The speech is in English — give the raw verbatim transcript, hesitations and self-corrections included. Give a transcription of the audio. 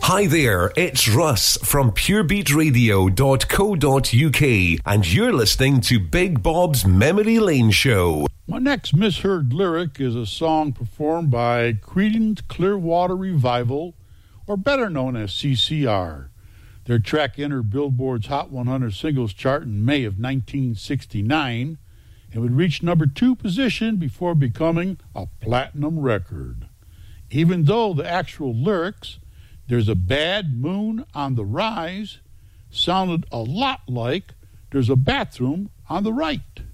Hi there, it's Russ from pure beat radio dot co dot uk, and you're listening to Big Bob's Memory Lane Show. My next misheard lyric is a song performed by Creedence Clearwater Revival, or better known as C C R. Their track entered Billboard's Hot one hundred Singles chart in May of nineteen sixty-nine and would reach number two position before becoming a platinum record. Even though the actual lyrics, "There's a bad moon on the rise," sounded a lot like "There's a bathroom on the right."